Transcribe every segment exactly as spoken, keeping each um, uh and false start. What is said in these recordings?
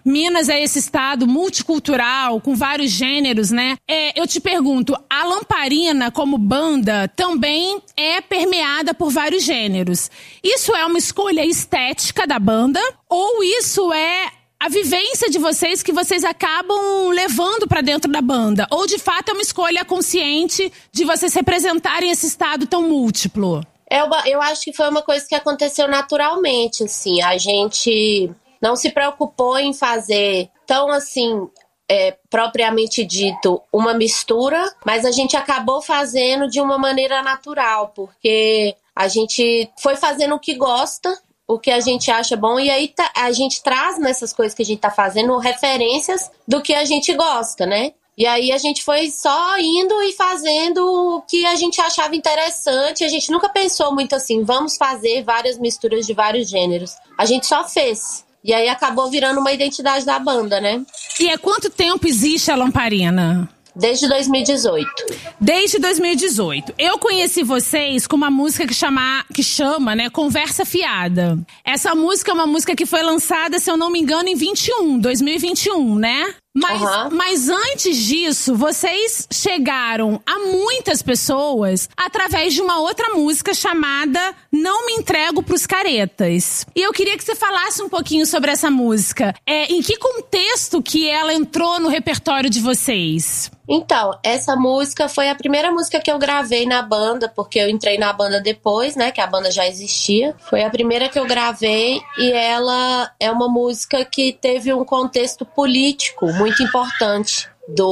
Minas é esse estado multicultural, com vários gêneros, né? É, eu te pergunto, a Lamparina, como banda, também é permeada por vários gêneros. Isso é uma escolha estética da banda? Ou isso é a vivência de vocês que vocês acabam levando pra dentro da banda? Ou de fato é uma escolha consciente de vocês representarem esse estado tão múltiplo? Eu, eu acho que foi uma coisa que aconteceu naturalmente, assim. A gente não se preocupou em fazer tão, assim, é, propriamente dito, uma mistura, mas a gente acabou fazendo de uma maneira natural, porque a gente foi fazendo o que gosta, o que a gente acha bom, e aí tá, a gente traz nessas coisas que a gente tá fazendo referências do que a gente gosta, né? E aí a gente foi só indo e fazendo o que a gente achava interessante. A gente nunca pensou muito assim, vamos fazer várias misturas de vários gêneros. A gente só fez. E aí acabou virando uma identidade da banda, né? E há quanto tempo existe a Lamparina? Desde dois mil e dezoito. Desde dois mil e dezoito. Eu conheci vocês com uma música que chama, que chama, né, Conversa Fiada. Essa música é uma música que foi lançada, se eu não me engano, em vinte e um, dois mil e vinte e um, né? Mas, uhum. mas antes disso, vocês chegaram a muitas pessoas através de uma outra música chamada Não Me Entrego Pros Caretas. E eu queria que você falasse um pouquinho sobre essa música. É, em que contexto que ela entrou no repertório de vocês? Então, essa música foi a primeira música que eu gravei na banda, porque eu entrei na banda depois, né, que a banda já existia. Foi a primeira que eu gravei e ela é uma música que teve um contexto político muito importante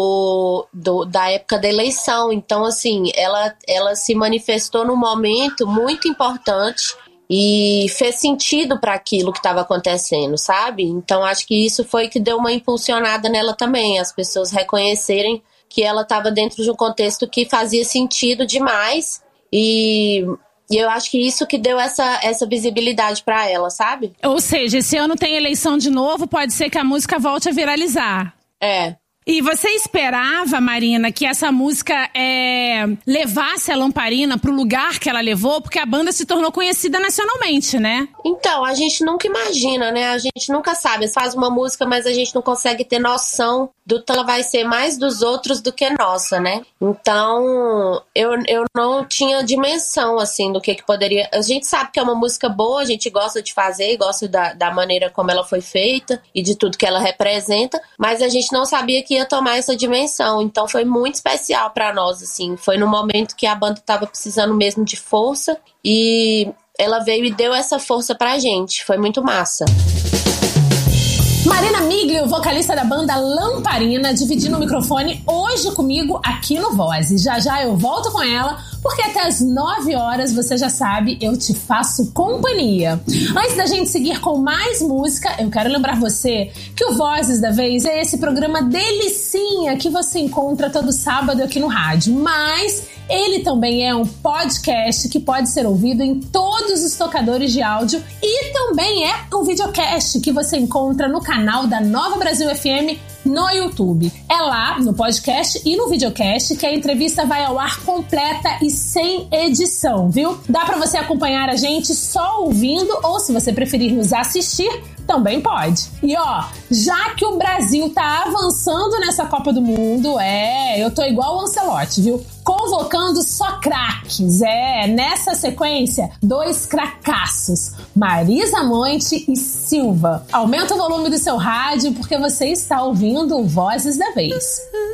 do, do, da época da eleição. Então, assim, ela, ela se manifestou num momento muito importante e fez sentido para aquilo que estava acontecendo, sabe? Então, acho que isso foi que deu uma impulsionada nela também, as pessoas reconhecerem que ela estava dentro de um contexto que fazia sentido demais e, e eu acho que isso que deu essa, essa visibilidade para ela, sabe? Ou seja, esse ano tem eleição de novo, pode ser que a música volte a viralizar. É. E você esperava, Marina, que essa música é, levasse a Lamparina pro lugar que ela levou? Porque a banda se tornou conhecida nacionalmente, né? Então, a gente nunca imagina, né? A gente nunca sabe. Faz uma música, mas a gente não consegue ter noção do que ela vai ser mais dos outros do que nossa, né? Então, eu, eu não tinha dimensão, assim, do que que poderia... A gente sabe que é uma música boa, a gente gosta de fazer, gosta da, da maneira como ela foi feita e de tudo que ela representa, mas a gente não sabia que ia tomar essa dimensão. Então, foi muito especial pra nós, assim. Foi no momento que a banda tava precisando mesmo de força e ela veio e deu essa força pra gente. Foi muito massa. Marina Miglio, vocalista da banda Lamparina, dividindo o microfone hoje comigo aqui no Vozes. Já já eu volto com ela, porque até as nove horas, você já sabe, eu te faço companhia. Antes da gente seguir com mais música, eu quero lembrar você que o Vozes da Vez é esse programa delicinha que você encontra todo sábado aqui no rádio, mas ele também é um podcast que pode ser ouvido em todos os tocadores de áudio e também é um videocast que você encontra no canal da Nova Brasil F M no YouTube. É lá, no podcast e no videocast, que a entrevista vai ao ar completa e sem edição, viu? Dá pra você acompanhar a gente só ouvindo ou, se você preferir nos assistir, também pode. E ó, já que o Brasil tá avançando nessa Copa do Mundo, é, eu tô igual o Ancelotti, viu? Convocando só craques, é, nessa sequência, dois cracaços, Marisa Monte e Silva. Aumenta o volume do seu rádio porque você está ouvindo o Vozes da Vez.